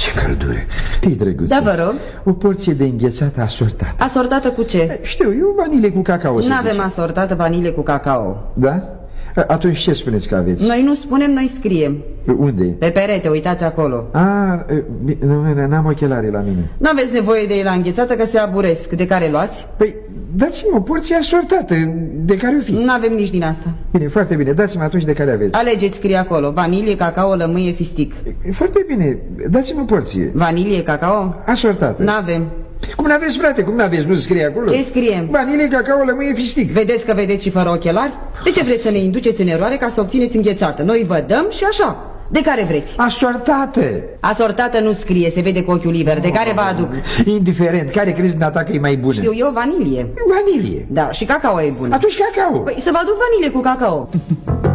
Ce căldură. Ei, drăguță. Da, vă rog. O porție de înghețată asortată. Asortată cu ce? Știu, eu vanile cu cacao. N-avem asortată vanile cu cacao. Da? Atunci ce spuneți că aveți? Noi nu spunem, noi scriem. Unde? Pe perete, uitați acolo. N-am ochelare la mine. N-aveți nevoie de la înghețată că se aburesc. De care luați? Păi, dați-mi o porție asortată. De care o fi? N-avem nici din asta. Bine, foarte bine, dați-mi atunci de care aveți. Alegeți, scrie acolo. Vanilie, cacao, lămâie, fistic. Foarte bine, dați-mi o porție. Vanilie, cacao? Asortată. N-avem. Cum n-aveți, frate? Cum n-aveți? Nu scrie acolo? Ce scriem? Vanilie, cacao, lămâie, fistic. Vedeți că vedeți și fără ochelari? De ce vreți să ne induceți în eroare ca să obțineți înghețată? Noi vă dăm și așa. De care vreți? Asortată. Asortată nu scrie, se vede cu ochiul liber. De care vă aduc? Indiferent, care crezi dumneata că e mai bună? Știu eu, vanilie. Vanilie. Da, și cacao e bună. Atunci cacao. Păi să vă aduc vanilie cu cacao.